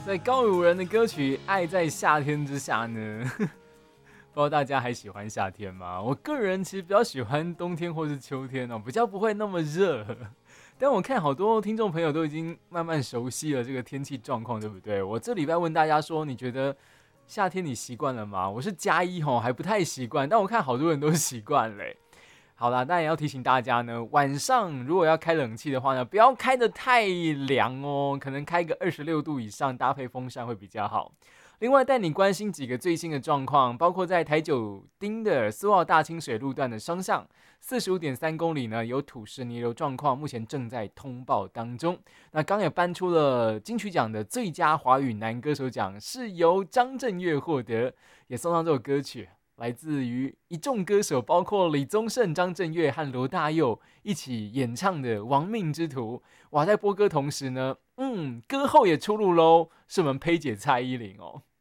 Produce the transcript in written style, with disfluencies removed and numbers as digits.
在高语无人的歌曲《爱在夏天之下》呢，不知道大家还喜欢夏天吗？我个人其实比较喜欢冬天或是秋天哦，比较不会那么热。但我看好多听众朋友都已经慢慢熟悉了这个天气状况，对不对？我这礼拜问大家说，你觉得夏天你习惯了吗？我是加一吼，还不太习惯，但我看好多人都习惯嘞。好啦，但也要提醒大家呢，晚上如果要开冷气的话呢，不要开得太凉哦，可能开个26度以上，搭配风扇会比较好。另外，带你关心几个最新的状况，包括在台九丁的苏澳大清水路段的双向45.3公里呢，有土石泥流状况，目前正在通报当中。那刚也颁出了金曲奖的最佳华语男歌手奖，是由张震岳获得，也送上这首歌曲。来自于一众歌手，包括李宗盛、张震岳和罗大佑一起演唱的《亡命之徒》。哇，在播歌同时呢，歌后也出炉喽，是我们佩姐蔡依林哦。